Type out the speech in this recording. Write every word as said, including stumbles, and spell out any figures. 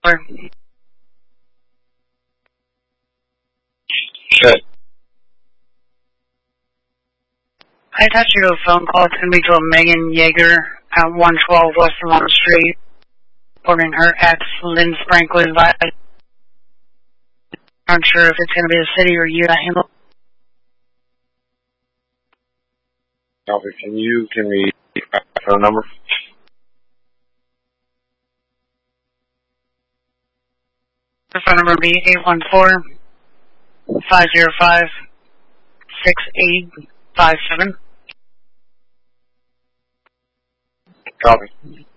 number? Shit. I attached you to a phone call. It's going to be to a Megan Yeager at one twelve West Lamont Street, reporting her ex, Lynn Franklin. I'm not sure if it's going to be the city or you that handle. Copy. Can you give me a phone number? The phone number will be eight one four, five zero five, six eight five seven. Copy.